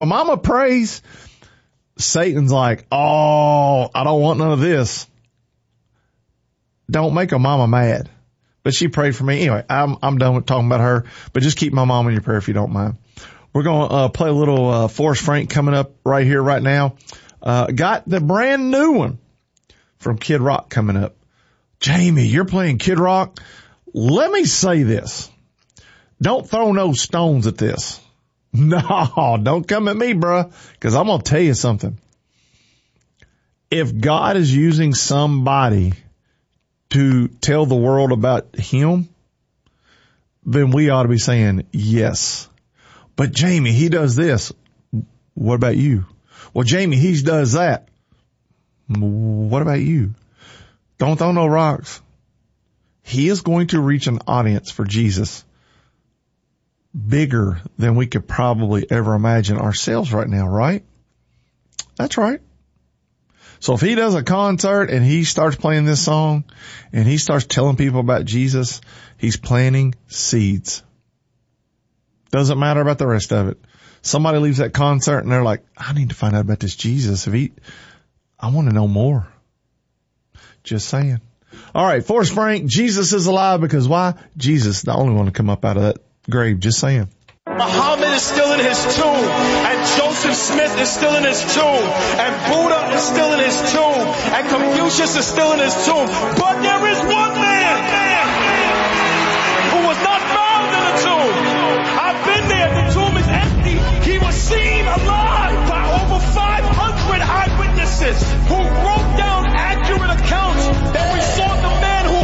Mama prays, Satan's like, oh, I don't want none of this. Don't make a mama mad. But she prayed for me. Anyway, I'm done with talking about her, but just keep my mom in your prayer if you don't mind. We're going to play a little Forrest Frank coming up right here, right now. Got the brand new one from Kid Rock coming up. Jamie, you're playing Kid Rock? Let me say this. Don't throw no stones at this. No, don't come at me, bruh, because I'm going to tell you something. If God is using somebody to tell the world about him, then we ought to be saying yes. But Jamie, he does this. What about you? Well, Jamie, he does that. What about you? Don't throw no rocks. He is going to reach an audience for Jesus bigger than we could probably ever imagine ourselves right now, right? That's right. So if he does a concert and he starts playing this song and he starts telling people about Jesus, he's planting seeds. Doesn't matter about the rest of it. Somebody leaves that concert and they're like, I need to find out about this Jesus. I want to know more. Just saying. All right, Forrest Frank, Jesus is alive, because why? Jesus is the only one to come up out of that grave. Just saying. Muhammad is still in his tomb, and Joseph Smith is still in his tomb, and Buddha is still in his tomb, and Confucius is still in his tomb. But there is one man